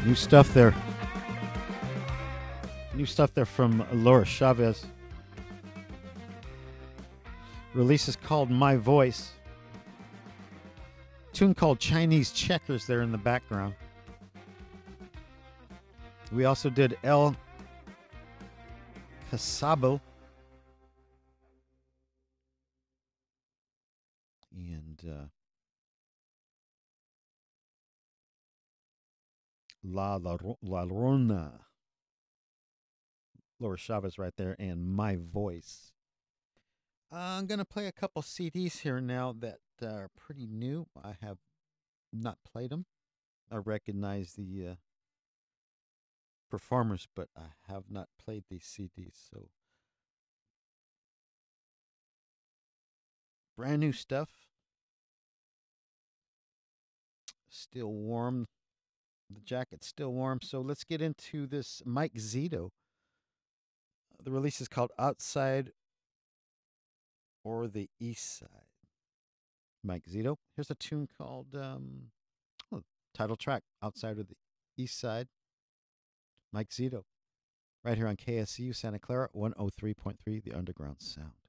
New stuff there. New stuff there from Laura Chavez. Release is called My Voice. Tune called Chinese Checkers there in the background. We also did El Casabo. And La Rona. Laura Chavez right there, and My Voice. I'm going to play a couple CDs here now that are pretty new. I have not played them. I recognize the performers, but I have not played these CDs. So, brand new stuff. Still warm. The jacket's still warm. So, let's get into this Mike Zito. The release is called Outside or the East Side. Mike Zito. Here's a tune called title track, Outside of the East Side. Mike Zito. Right here on KSCU Santa Clara, 103.3, the Underground Sound.